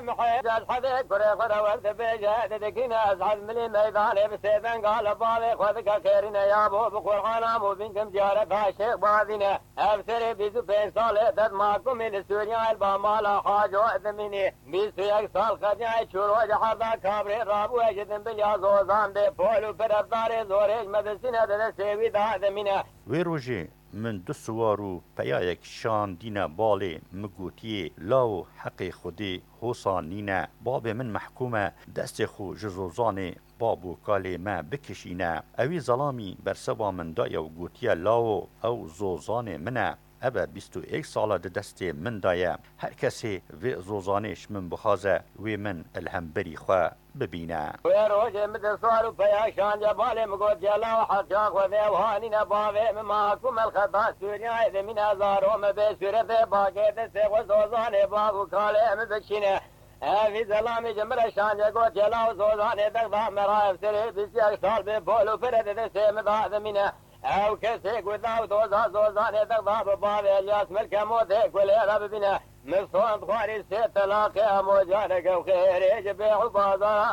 محيد الحذيك كريخ ورد بيجاد دكينا أزعل من الميدان بسيدان قال بالي خذك خيرنا يا أبو بقرآن وبنكم جارة الشيخ باذنا أبصري بزبين صالح معكم من سوريا البامالا حاج وأدمني بسياق صال خدعي شروع حردا كابري رابو أجدن باليازوزان بفولو بردار زوريج مدسنة دسيوي دادمنا ويروجي من دو سوارو پیایک شان دینا بالي مگوتیه لاو حق خودی حوصان نینا باب من محکومه دست خو جزوزان بابو کالی ما بکشینه اوی ظلامی برسبا من دایا و گوتیه لاو او زوزان منه ابا 21 ساله ده دست من دایه هر کسی و زوزانش من بخازه و من الهم بری خواه ببینه ويروج مد صار بياشان جبال مقود جلا وحجاق وذيوهاني نباوي مماكم الخطا سوريا إذا من أزارو مبسورة باقيت سيغو زوزاني بابو كالي مبشينه في زلامي جمرة شان جقود جلا وزوزاني دقضا مرايف سري بسياق سال ببولو فرد سيم ذا منه او كسيك وذاو دوزا زوزاني دقضا ببابي الياس ملك موتيك وليغا ببنه مصون خواري سيت لاقي موجانك وخير يجبيع بازار